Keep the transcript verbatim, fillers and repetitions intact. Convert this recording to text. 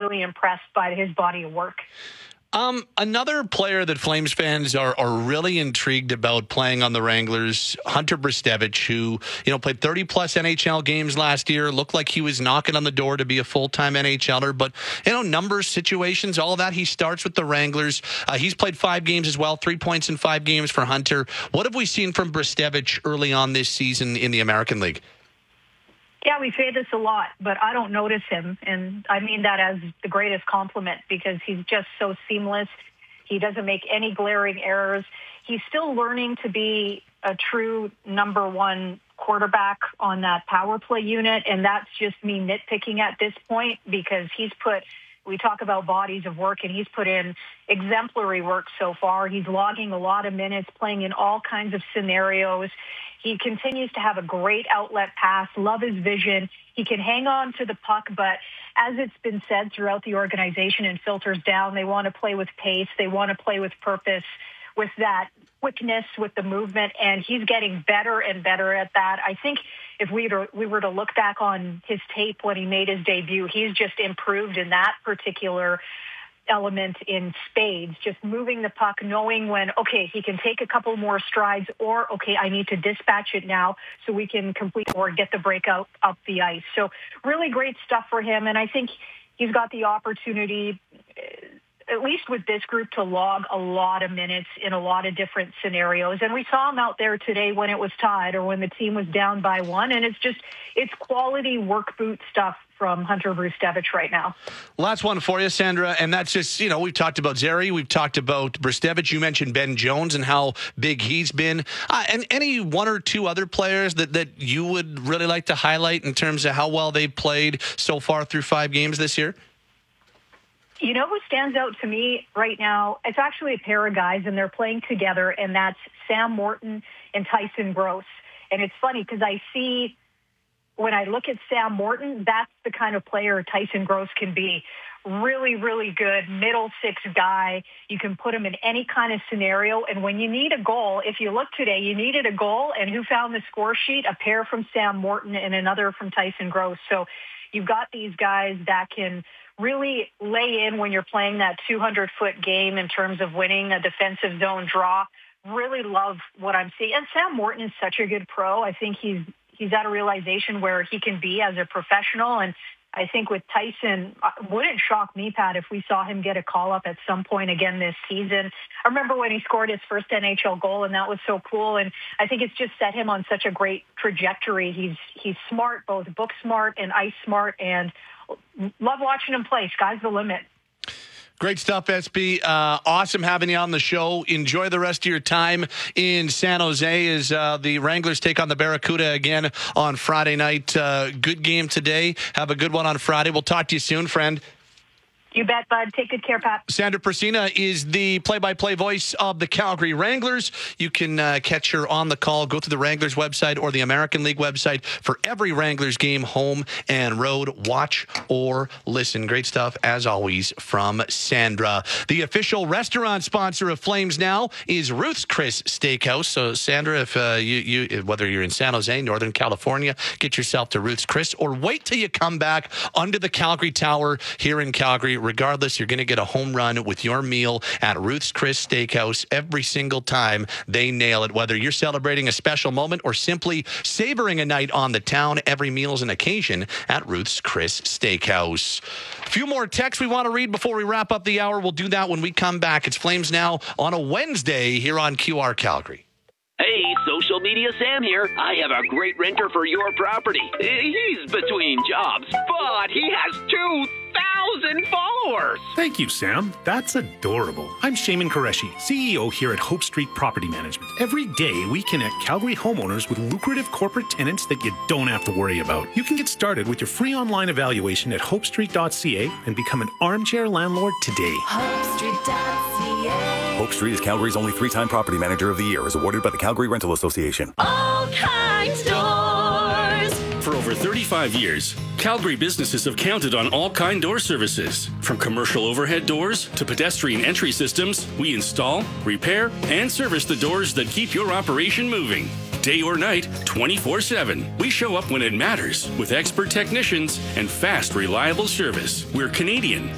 really impressed by his body of work. Um, another player that Flames fans are, are really intrigued about playing on the Wranglers, Hunter Brzustewicz, who, you know, played thirty plus N H L games last year, looked like he was knocking on the door to be a full-time NHLer, but, you know, numbers, situations, all that, he starts with the Wranglers. Uh, he's played five games as well, three points in five games for Hunter. What have we seen from Brzustewicz early on this season in the American League? Yeah, we say this a lot, but I don't notice him. And I mean that as the greatest compliment because he's just so seamless. He doesn't make any glaring errors. He's still learning to be a true number one quarterback on that power play unit. And that's just me nitpicking at this point because he's put, we talk about bodies of work, and he's put in exemplary work so far. He's logging a lot of minutes, playing in all kinds of scenarios. He continues to have a great outlet pass, love his vision. He can hang on to the puck, but as it's been said throughout the organization and filters down, they want to play with pace. They want to play with purpose, with that quickness, with the movement, and he's getting better and better at that. I think if we were, we were to look back on his tape when he made his debut, he's just improved in that particular element in spades, just moving the puck, knowing when, okay, he can take a couple more strides, or, okay, I need to dispatch it now so we can complete or get the breakout up the ice. So really great stuff for him, and I think he's got the opportunity, at least with this group, to log a lot of minutes in a lot of different scenarios. And we saw him out there today when it was tied or when the team was down by one, and it's just, it's quality work boot stuff from Hunter Brzustewicz right now. Last one for you, Sandra, and that's just, you know, we've talked about Zary, we've talked about Brzustewicz, you mentioned Ben Jones and how big he's been. Uh, and any one or two other players that, that you would really like to highlight in terms of how well they've played so far through five games this year? You know who stands out to me right now? It's actually a pair of guys, and they're playing together, and that's Sam Morton and Tyson Gross. And it's funny because I see, when I look at Sam Morton, that's the kind of player Tyson Gross can be. Really, really good, middle six guy. You can put him in any kind of scenario. And when you need a goal, if you look today, you needed a goal, and who found the score sheet? A pair from Sam Morton and another from Tyson Gross. So you've got these guys that can really lay in when you're playing that two hundred foot game in terms of winning a defensive zone draw. Really love what I'm seeing. And Sam Morton is such a good pro. I think he's he's at a realization where he can be as a professional. And I think with Tyson, it wouldn't shock me, Pat, if we saw him get a call-up at some point again this season. I remember when he scored his first N H L goal, and that was so cool. And I think it's just set him on such a great trajectory. He's he's smart, both book smart and ice smart, and love watching him play. Sky's the limit. Great stuff, S B. Uh, awesome having you on the show. Enjoy the rest of your time in San Jose as uh, the Wranglers take on the Barracuda again on Friday night. Uh, good game today. Have a good one on Friday. We'll talk to you soon, friend. You bet, bud. Take good care, Pat. Sandra Prusina is the play-by-play voice of the Calgary Wranglers. You can uh, catch her on the call. Go to the Wranglers website or the American League website for every Wranglers game, home and road. Watch or listen. Great stuff, as always, from Sandra. The official restaurant sponsor of Flames now is Ruth's Chris Steakhouse. So, Sandra, if uh, you, you whether you're in San Jose, Northern California, get yourself to Ruth's Chris, or wait till you come back under the Calgary Tower here in Calgary. Regardless, you're going to get a home run with your meal at Ruth's Chris Steakhouse every single time. They nail it. Whether you're celebrating a special moment or simply savoring a night on the town, every meal is an occasion at Ruth's Chris Steakhouse. A few more texts we want to read before we wrap up the hour. We'll do that when we come back. It's Flames Now on a Wednesday here on Q R Calgary. Hey, Social Media Sam here. I have a great renter for your property. He's between jobs, but he has two thousand followers. Thank you, Sam. That's adorable. I'm Shaman Qureshi, C E O here at Hope Street Property Management. Every day, we connect Calgary homeowners with lucrative corporate tenants that you don't have to worry about. You can get started with your free online evaluation at hope street dot c a and become an armchair landlord today. hope street dot c a Hope Street is Calgary's only three-time Property Manager of the Year, as awarded by the Calgary Rental Association. All Kinds Doors. For over thirty-five years, Calgary businesses have counted on All Kind Door services. From commercial overhead doors to pedestrian entry systems, we install, repair, and service the doors that keep your operation moving. Day or night, twenty-four seven. We show up when it matters with expert technicians and fast, reliable service. We're Canadian,